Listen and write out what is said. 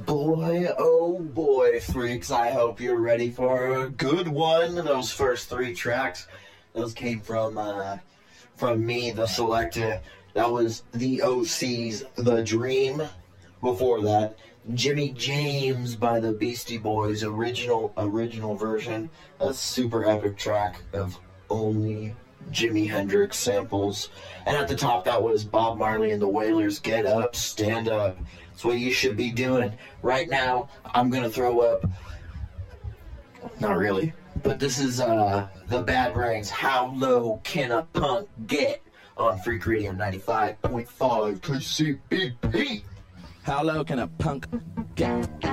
Oh boy, freaks, I hope you're ready for a good one. Those first three tracks, those came from me, the Selector. That was the OC's The Dream. Before that, Jimmy James by the Beastie Boys, original version. A super epic track of only Jimi Hendrix samples. And at the top, that was Bob Marley and the Wailers, Get Up, Stand Up. That's what you should be doing. Right now, I'm going to throw up. Not really. But this is the Bad Brains, How Low Can a Punk Get? On Freak Radio 95.5 KCBP. How low can a punk get?